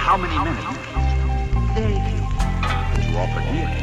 How many minutes? Very few. You offered me a